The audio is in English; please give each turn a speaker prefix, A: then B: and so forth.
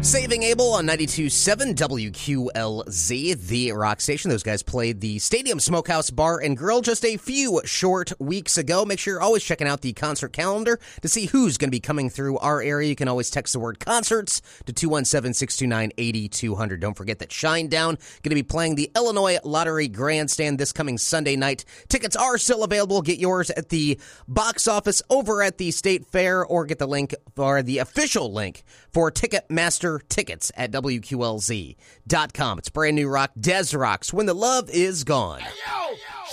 A: Saving Abel on 92.7 WQLZ, the rock station. Those guys played the Stadium Smokehouse Bar and Grill just a few short weeks ago. Make sure you're always checking out the concert calendar to see who's going to be coming through our area. You can always text the word concerts to 217-629-8200. Don't forget that Shinedown going to be playing the Illinois Lottery Grandstand this coming Sunday night. Tickets are still available. Get yours at the box office over at the State Fair, or get the link or the official link for Ticketmaster tickets at WQLZ.com. It's brand new rock, Des Rocks, When the Love Is Gone.
B: Hey, yo!